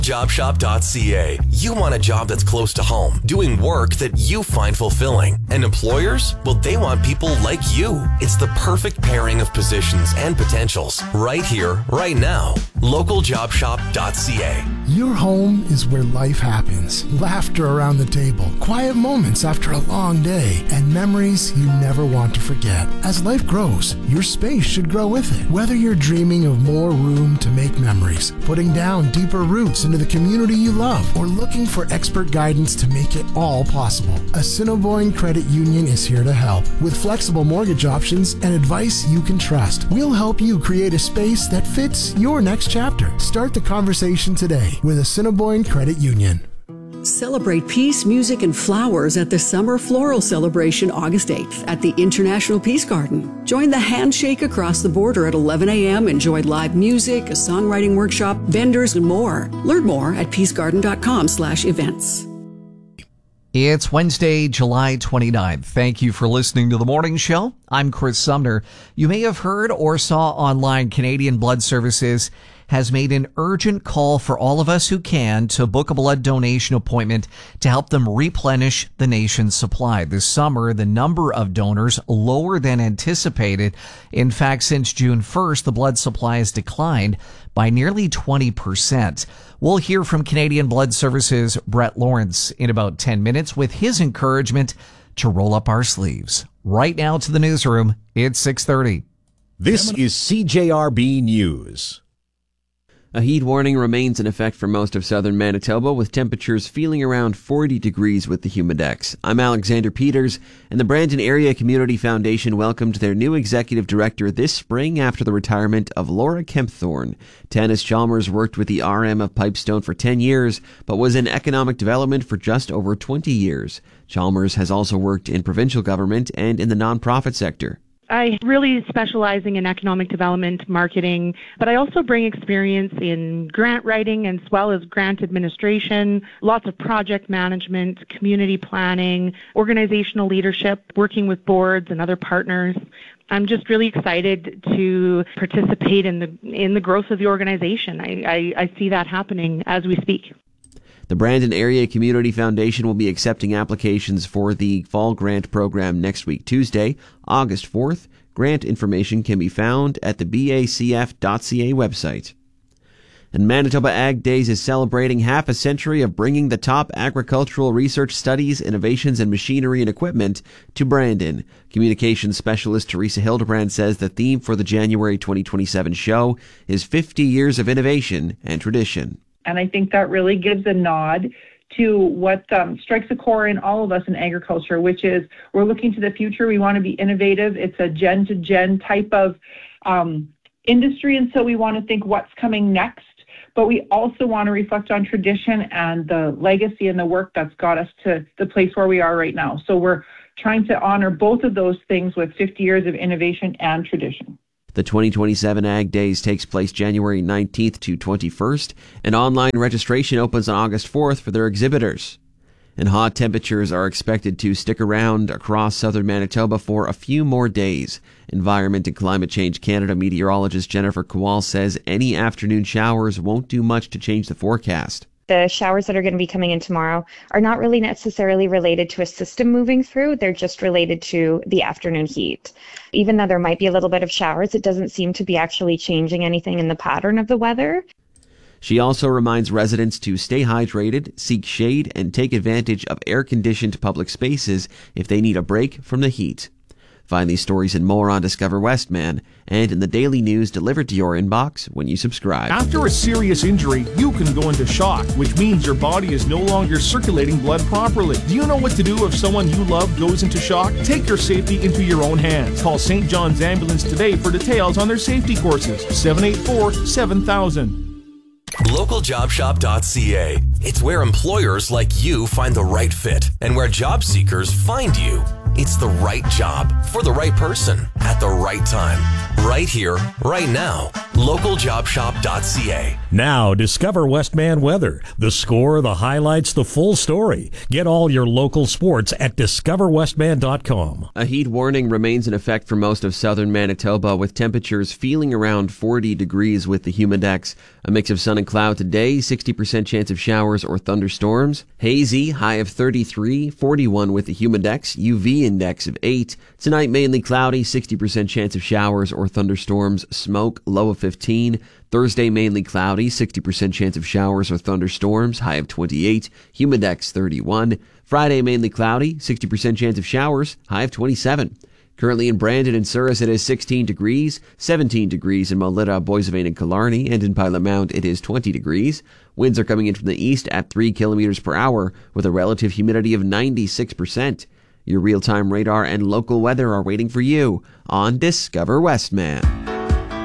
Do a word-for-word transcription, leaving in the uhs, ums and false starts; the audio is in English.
job shop dot c a. You want a job that's close to home, doing work that you find fulfilling. And employers? Well, they want people like you. It's the perfect pairing of positions and potentials right here, right now. local job shop dot c a. Your home is where life happens. Laughter around the table, quiet moments after a long day, and memories you never want to forget. As life grows, your space should grow with it. Whether you're dreaming of more room to make memories, putting down deeper roots into the community you love, or looking for expert guidance to make it all possible, Assiniboine Credit Union is here to help. With flexible mortgage options and advice you can trust, we'll help you create a space that fits your next chapter. Start the conversation today with Assiniboine Credit Union. Celebrate peace, music, and flowers at the Summer Floral Celebration August eighth at the International Peace Garden. Join the Handshake Across the Border at eleven a.m. Enjoy live music, a songwriting workshop, vendors, and more. Learn more at peacegarden.com slash events. It's Wednesday, July twenty-ninth. Thank you for listening to The Morning Show. I'm Chris Sumner. You may have heard or saw online Canadian Blood Services has made an urgent call for all of us who can to book a blood donation appointment to help them replenish the nation's supply. This summer, the number of donors lower than anticipated. In fact, since June first, the blood supply has declined by nearly twenty percent. We'll hear from Canadian Blood Services' Brett Lawrence in about ten minutes with his encouragement to roll up our sleeves. Right now to the newsroom, it's six thirty. This is C J R B News. A heat warning remains in effect for most of southern Manitoba, with temperatures feeling around forty degrees with the Humidex. I'm Alexander Peters, and the Brandon Area Community Foundation welcomed their new executive director this spring after the retirement of Laura Kempthorne. Tanis Chalmers worked with the R M of Pipestone for ten years, but was in economic development for just over twenty years. Chalmers has also worked in provincial government and in the nonprofit sector. I really specializing in economic development, marketing, but I also bring experience in grant writing as well as grant administration, lots of project management, community planning, organizational leadership, working with boards and other partners. I'm just really excited to participate in the in the growth of the organization. I, I, I see that happening as we speak. The Brandon Area Community Foundation will be accepting applications for the Fall Grant Program next week, Tuesday, August fourth. Grant information can be found at the B A C F dot C A website. And Manitoba Ag Days is celebrating half a century of bringing the top agricultural research studies, innovations, and machinery and equipment to Brandon. Communications specialist Teresa Hildebrand says the theme for the January twenty twenty-seven show is fifty years of innovation and tradition. And I think that really gives a nod to what um, strikes a core in all of us in agriculture, which is we're looking to the future. We want to be innovative. It's a gen-to-gen type of um, industry, and so we want to think what's coming next. But we also want to reflect on tradition and the legacy and the work that's got us to the place where we are right now. So we're trying to honor both of those things with fifty years of innovation and tradition. The twenty twenty-seven Ag Days takes place January nineteenth to twenty-first, and online registration opens on August fourth for their exhibitors. And hot temperatures are expected to stick around across southern Manitoba for a few more days. Environment and Climate Change Canada meteorologist Jennifer Kowal says any afternoon showers won't do much to change the forecast. The showers that are going to be coming in tomorrow are not really necessarily related to a system moving through. They're just related to the afternoon heat. Even though there might be a little bit of showers, it doesn't seem to be actually changing anything in the pattern of the weather. She also reminds residents to stay hydrated, seek shade, and take advantage of air-conditioned public spaces if they need a break from the heat. Find these stories and more on Discover Westman and in the daily news delivered to your inbox when you subscribe. After a serious injury, you can go into shock, which means your body is no longer circulating blood properly. Do you know what to do if someone you love goes into shock? Take your safety into your own hands. Call Saint John's Ambulance today for details on their safety courses. seven eight four, seven thousand. local job shop dot c a. It's where employers like you find the right fit and where job seekers find you. It's the right job for the right person at the right time. Right here, right now. local job shop dot c a. Now, discover Westman weather. The score, the highlights, the full story. Get all your local sports at discover westman dot com. A heat warning remains in effect for most of southern Manitoba, with temperatures feeling around forty degrees with the humidex. A mix of sun and cloud today, sixty percent chance of showers or thunderstorms. Hazy, high of thirty-three, forty-one with the humidex, U V index of eight. Tonight, mainly cloudy, sixty percent chance of showers or thunderstorms. Smoke, low of fifteen. Thursday, mainly cloudy, sixty percent chance of showers or thunderstorms, high of twenty-eight. Humidex, thirty-one. Friday, mainly cloudy, sixty percent chance of showers, high of twenty-seven. Currently in Brandon and Souris, it is sixteen degrees, seventeen degrees in Melita, Boissevain, and Killarney, and in Pilot Mount, it is twenty degrees. Winds are coming in from the east at three kilometers per hour, with a relative humidity of ninety-six percent. Your real-time radar and local weather are waiting for you on Discover Westman.